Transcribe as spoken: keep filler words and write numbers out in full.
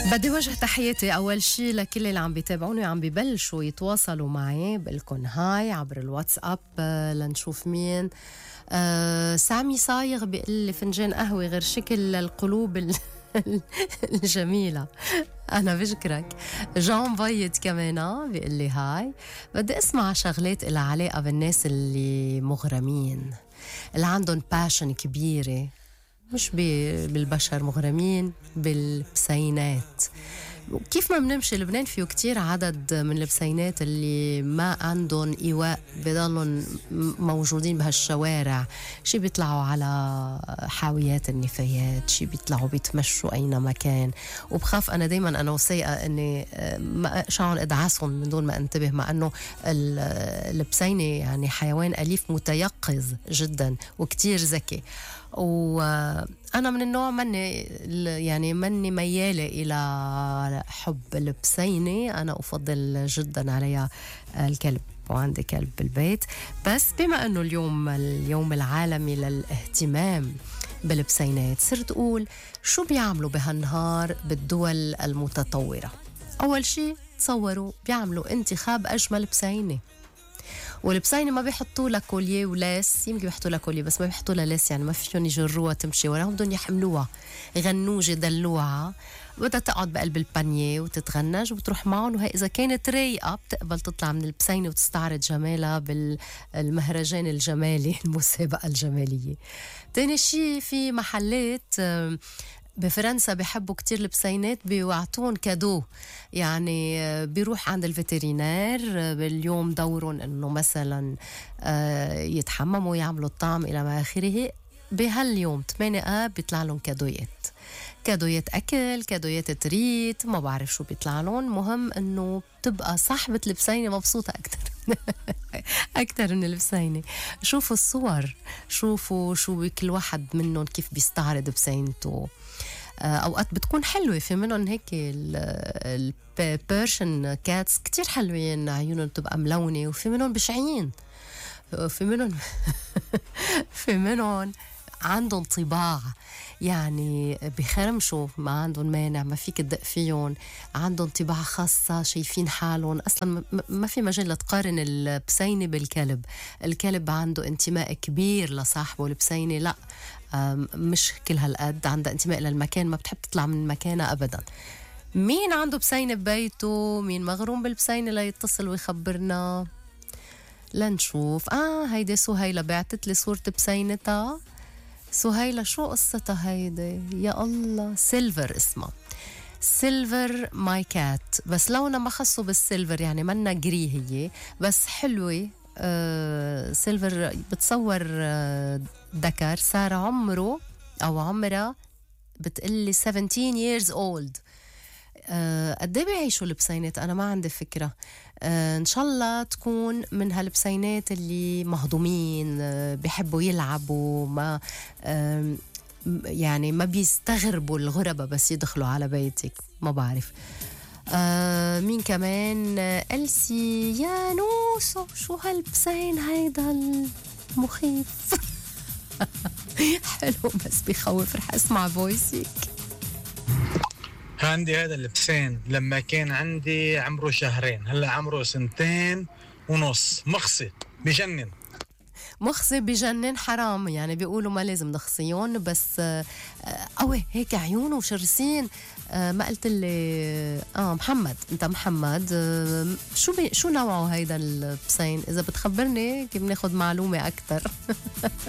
بدي وجه تحياتي أول شي لكل اللي عم بيتابعوني وعم ببلشوا يتواصلوا معي. بقلكن هاي عبر الواتساب لنشوف مين. آه سامي صايغ بيقول لي فنجان قهوة غير شكل القلوب الجميلة. أنا بشكرك. جون بيض كمان بيقول لي هاي. بدي أسمع شغلات إلها علاقة بالناس اللي مغرمين، اللي عندهم باشن كبيرة، مش بالبشر، مغرمين بالبسينات. كيف ما بنمشي لبنان فيه كتير عدد من البسينات اللي ما عندهم إيواء، بيضلون موجودين بهالشوارع، شي بيطلعوا على حاويات النفايات، شي بيطلعوا بيتمشوا أين مكان. وبخاف أنا دايما أنا وسيئة أني ما شعر أدعسهم من دون ما أنتبه، مع أنه البسينة يعني حيوان أليف متيقظ جدا وكتير ذكي. وأنا من النوع مني يعني مني ميالة إلى حب البسينة، أنا أفضل جدا عليها الكلب، وعندي كلب بالبيت. بس بما أنه اليوم اليوم العالمي للاهتمام بالبسينات، صرت أقول شو بيعملوا بهالنهار بالدول المتطورة. أول شي تصوروا بيعملوا انتخاب أجمل بسينة، والبسينة ما بيحطوا لها كوليه ولاس، يمكن بيحطوا لها كوليه بس ما بيحطوا لها لاس، يعني ما فيهم يجروها تمشي وراهم، بدهم يحملوها يغنوجة دلوعها. بدها تقعد بقلب البانيه وتتغنج وبتروح معهم، وهي إذا كانت رايقة بتقبل تطلع من البسينة وتستعرض جمالها بالمهرجان الجمالي، المسابقة الجمالية. تاني شي في محلات بفرنسا بيحبوا كتير البسينات، بيوعطون كادو، يعني بيروح عند الفيترينير باليوم دورهم انه مثلا يتحمموا يعملوا الطعم الى ما اخره. بهاليوم ثمانية اب بيطلع لهم كادويات، كادويات اكل، كادويات تريت، ما بعرف شو بيطلع لهم. مهم انه تبقى صاحبة البسينة مبسوطة اكتر أكتر من البسينة. شوفوا الصور، شوفوا شو كل واحد منهم كيف بيستعرض بسينته. أوقات بتكون حلوة، في منهم هيك البيرشن كاتس كتير حلوين، عيونهم بتبقى ملونة، وفي منهم بشعين، في منهم في منهم عندهم طباع، يعني بخرمشوا، ما عندهم مانع، ما فيك تدق فيهم، عندهم طباع خاصة، شايفين حالهم. أصلا ما في مجال لتقارن البسينة بالكلب. الكلب عنده انتماء كبير لصاحبه، البسينة لا، مش كل هالقد، عندها انتماء للمكان، ما بتحب تطلع من مكانها أبدا. مين عنده بسينة ببيته؟ مين مغروم بالبسينة ليتصل ويخبرنا لنشوف. آه هيدي سهيلة بعتت لي صورة بسينتها. سهيلة شو قصتها هيدي؟ يا الله، سيلفر اسمها، سيلفر ماي كات، بس لونها ما خصوا بالسيلفر، يعني منا جري هي، بس حلوة. آه سيلفر بتصور آه ذكر صار عمره أو عمرها بتقلي سبعتاشر years old. آه قد ايه بيعيشوا البسينات؟ أنا ما عندي فكرة. آه إن شاء الله تكون من هالبسينات اللي مهضومين، آه بيحبوا يلعبوا، ما آه يعني ما بيستغربوا الغربة بس يدخلوا على بيتك، ما بعرف. آه مين كمان؟ آه ألسي يا نوسو، شو هالبسين هيدا المخيف حلو بس بيخوف، رح اسمع فويسك. عندي هذا البسين لما كان عندي عمره شهرين، هلا عمره سنتين ونص، مخصي بجنن، مخصي بجنن، حرام يعني، بيقولوا ما لازم نخصيون، بس قوي هيك عيونه شرسين. آه ما قلت لي اه محمد، انت محمد، آه شو بي شو نوعه هيدا البسين؟ اذا بتخبرني كيف ناخد معلومة اكتر